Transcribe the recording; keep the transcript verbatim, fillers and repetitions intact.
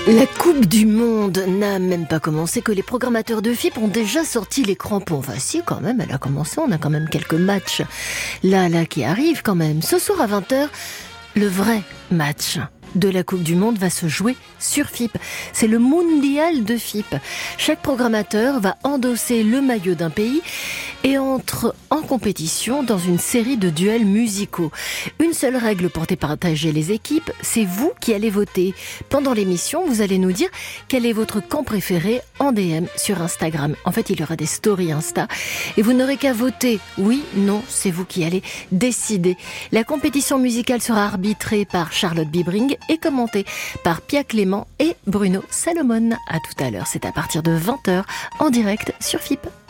La Coupe du Monde n'a même pas commencé que les programmateurs de F I P ont déjà sorti les crampons. Enfin si, quand même, elle a commencé, on a quand même quelques matchs là, là, qui arrivent quand même. Ce soir à vingt heures, le vrai match de la Coupe du Monde va se jouer sur F I P. C'est le mondial de F I P. Chaque programmateur va endosser le maillot d'un pays et entre en compétition dans une série de duels musicaux. Une seule règle pour départager les équipes, c'est vous qui allez voter. Pendant l'émission, vous allez nous dire quel est votre camp préféré en D M sur Instagram. En fait, il y aura des stories Insta et vous n'aurez qu'à voter. Oui, non, c'est vous qui allez décider. La compétition musicale sera arbitrée par Charlotte Bibring et commentée par Pia Clément et Bruno Salomon. À tout à l'heure, c'est à partir de vingt heures en direct sur F I P.